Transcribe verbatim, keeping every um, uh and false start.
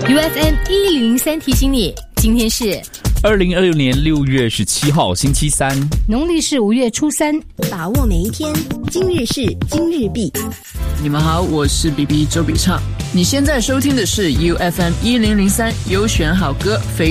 U F M 一零零三提醒你，今天是二零二六年六月十七号星期三， 农历是五月初三， 把握每一天，今日事今日毕。 你们好，我是 B B 周笔畅。你现在收听的是 U F M 一零零三优选好歌非